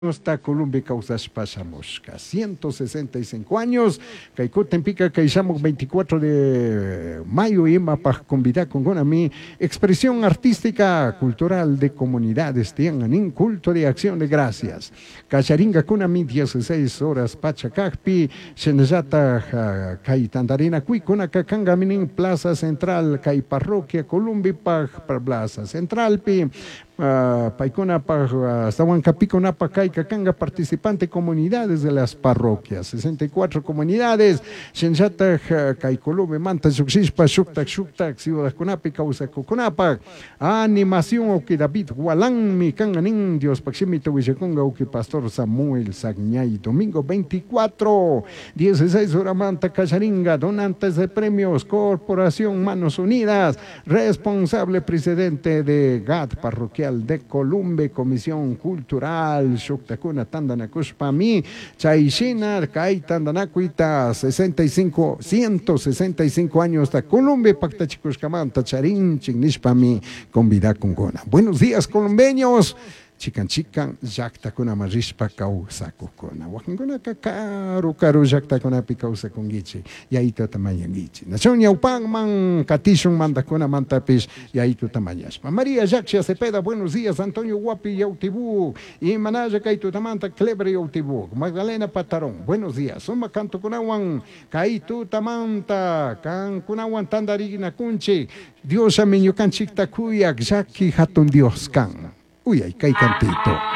Hasta Colombia causas pasamosca, 165 años, Caicuten Pica, Caizamos 24 de mayo, y para convidar con Gonami, expresión artística, cultural de comunidades, Tianganín, culto de acción de gracias. Cacharinga Kunami, 16 horas, Pachacacpi, Shenezata, Caitandarina, Cuicuna, Cacangaminin, Plaza Central, Cai Parroquia, Columbia, Plaza Central, Pi. Paicona Sahuancapicona Cacanga, participante comunidades de las parroquias, 64 comunidades, Sensata Caicolume, Manta, Suxispa, Shuktak, Ciudad Cunapi, Causa Coconapa, animación Oki David, Hualán, Micangan Indios, Paximito Villaconga, Oki Pastor Samuel Sagñay, domingo 24, 16 horas Manta Cacharinga, donantes de premios, Corporación Manos Unidas, responsable presidente de GAT parroquial de Columbia, Comisión Cultural, Xuctacuna, Tandanacuspami, Chaishina, Kai Tandanacuita, 165 años de Columbia, Pactachicuscamanta, Charín, Chignishpami, convida con Gona. Buenos días, colombeños. Chican, jacta con amarispa causa cocona. Wakingona caro jacta con api causa con gichi. Y ahí tu tamaña gichi. Nación yaupang man catishun manda con amantapis y ahí tu tamañas. María Jaccia Cepeda, buenos días. Antonio Guapi Yautibú. Y Manaya Caitu Tamanta Clebre Yautibú. Magdalena Patarón, buenos días. Soma canto con aguan. Caitu Tamanta. Can con aguan tandarina kunchi. Dios aminyo can chicta cuya. Jacki hatun Dios can. Uy, ahí cae cantito.